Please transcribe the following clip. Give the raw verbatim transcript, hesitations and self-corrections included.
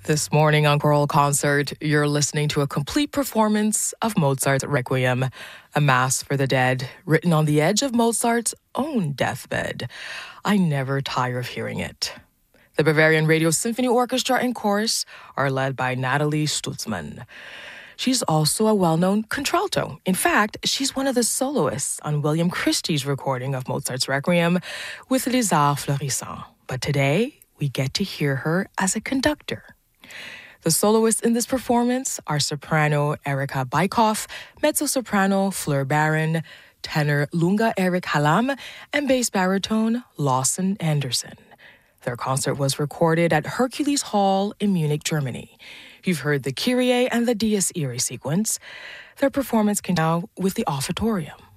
This morning on Choral Concert, you're listening to a complete performance of Mozart's Requiem, a mass for the dead, written on the edge of Mozart's own deathbed. I never tire of hearing it. The Bavarian Radio Symphony Orchestra and Chorus are led by Nathalie Stutzmann. She's also a well-known contralto. In fact, she's one of the soloists on William Christie's recording of Mozart's Requiem with Les Arts Florissants. But today, we get to hear her as a conductor. The soloists in this performance are soprano Erika Bykoff, mezzo-soprano Fleur Baron, tenor Lunga Erik Hallam, and bass baritone Lawson Anderson. Their concert was recorded at Hercules Hall in Munich, Germany. You've heard the Kyrie and the Dies Irae sequence. Their performance can now with the offertorium.